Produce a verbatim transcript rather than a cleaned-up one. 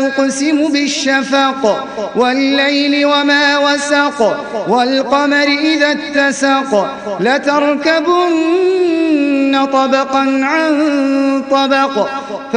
أقسم بالشفق والليل وما وسق والقمر إذا اتسق لتركبن طبقا عن طبق